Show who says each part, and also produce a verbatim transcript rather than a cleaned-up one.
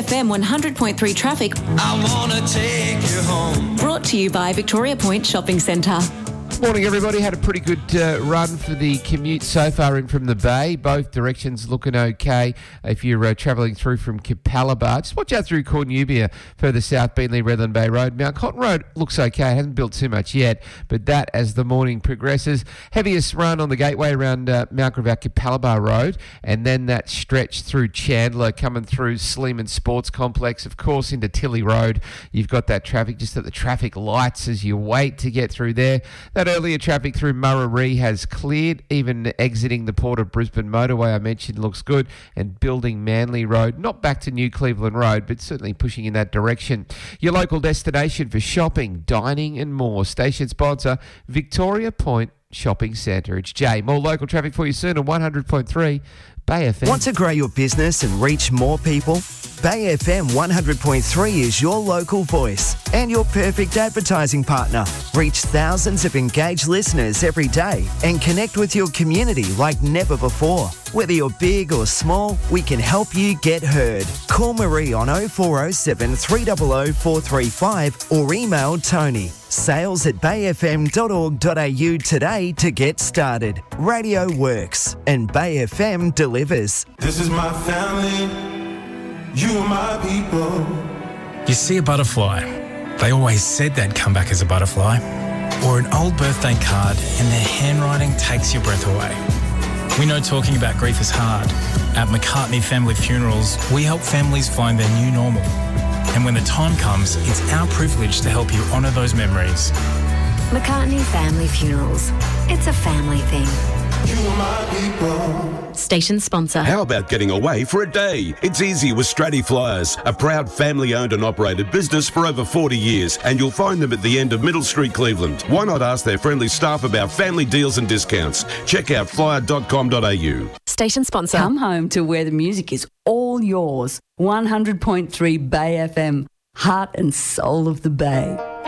Speaker 1: F M one hundred point three traffic.
Speaker 2: I wanna take you home.
Speaker 1: Brought to you by Victoria Point Shopping Centre.
Speaker 3: Morning, everybody. Had a pretty good uh, run for the commute so far in from the Bay. Both directions looking okay if you're uh, travelling through from Capalaba. Just watch out through Cornubia, further south, Beenleigh, Redland Bay Road. Mount Cotton Road looks okay. It hasn't built too much yet, but that as the morning progresses. Heaviest run on the gateway around uh, Mount Gravatt, Capalaba Road, and then that stretch through Chandler, coming through Sleeman Sports Complex, of course, into Tilly Road. You've got that traffic just at the traffic lights as you wait to get through there. That earlier traffic through Murarrie has cleared, even exiting the Port of Brisbane motorway I mentioned looks good, and building Manly Road, not back to New Cleveland Road, but certainly pushing in that direction. Your local destination for shopping, dining and more. Station sponsor, Victoria Point Shopping Centre. It's Jay. More local traffic for you soon on one hundred point three Bay F M.
Speaker 4: Want to grow your business and reach more people? Bay F M one hundred point three is your local voice and your perfect advertising partner. Reach thousands of engaged listeners every day and connect with your community like never before. Whether you're big or small, we can help you get heard. Call Marie on oh four oh seven, three hundred, four three five or email Tony. Sales at bay f m dot org dot a u today to get started. Radio works and Bay F M delivers.
Speaker 2: This is my family. You are my people.
Speaker 5: You see a butterfly. They always said they'd come back as a butterfly. Or an old birthday card and their handwriting takes your breath away. We know talking about grief is hard. At McCartney Family Funerals, we help families find their new normal. And when the time comes, it's our privilege to help you honour those memories.
Speaker 6: McCartney Family Funerals. It's a family thing.
Speaker 2: You are my people.
Speaker 1: Station sponsor.
Speaker 7: How about getting away for a day? It's easy with Stratty Flyers, a proud family-owned and operated business for over forty years, and you'll find them at the end of Middle Street, Cleveland. Why not ask their friendly staff about family deals and discounts? Check out flyer dot com dot a u.
Speaker 1: Station sponsor.
Speaker 8: Come home to where the music is all yours. one hundred point three Bay F M, heart and soul of the Bay.